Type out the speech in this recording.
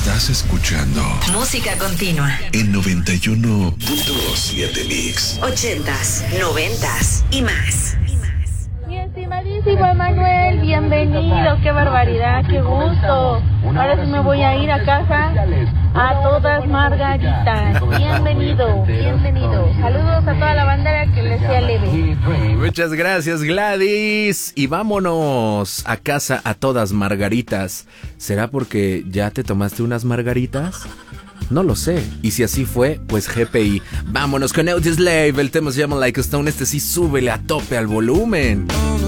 Estás escuchando Música continua en 91.7 Mix. 80s, 90s y más. Mi estimadísimo Emanuel, bienvenido, qué barbaridad, qué gusto. Ahora sí me voy a ir a casa a todas margaritas. Bienvenido, bienvenido. Saludos a toda la bandera, que les sea leve. Muchas gracias, Gladys. Y vámonos a casa a todas margaritas. ¿Será porque ya te tomaste unas margaritas? No lo sé. Y si así fue, pues GPI. Vámonos con Audioslave. El tema se llama Like a Stone. Este sí, súbele a tope al volumen.